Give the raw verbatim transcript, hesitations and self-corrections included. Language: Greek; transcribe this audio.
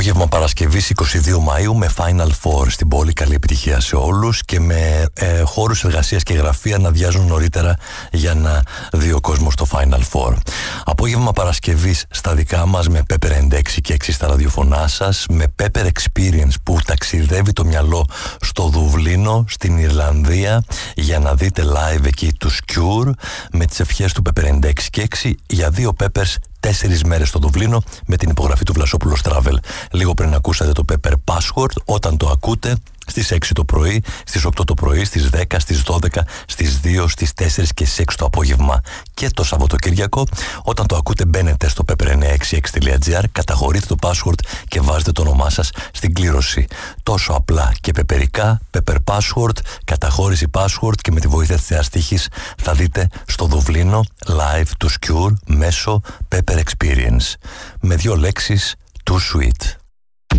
Απόγευμα Παρασκευής είκοσι δύο Μαΐου με Final Four στην πόλη. Καλή επιτυχία σε όλους και με ε, χώρους εργασίας και γραφεία να αδειάζουν νωρίτερα για να δει ο κόσμος το Final Four. Απόγευμα Παρασκευής στα δικά μας με Pepper ενενήντα έξι και έξι στα ραδιοφωνά σας, με Pepper Experience που ταξιδεύει το μυαλό στο Δουβλίνο, στην Ιρλανδία, για να δείτε live εκεί τους Cure, με τις ευχές του Pepper ενενήντα έξι και έξι για δύο Peppers. Τέσσερις μέρες στο Δουβλίνο με την υπογραφή του Βλασόπουλος Travel. Λίγο πριν ακούσατε το Pepper Password. Όταν το ακούτε στις έξι το πρωί, στις οκτώ το πρωί, στις δέκα, στις δώδεκα, στις δύο, στις τέσσερις και στις έξι το απόγευμα και το Σαββατοκύριακο. Όταν το ακούτε μπαίνετε στο pepper εννιακόσια εξήντα έξι τελεία gr, καταχωρείτε το password και βάζετε το όνομά σας στην κλήρωση. Τόσο απλά και πεπερικά, Pepper Password, καταχώρηση password και με τη βοήθεια της θεάς τύχης θα δείτε στο Δουβλίνο live τους Cure μέσω Pepper Experience. Με δύο λέξεις, too sweet.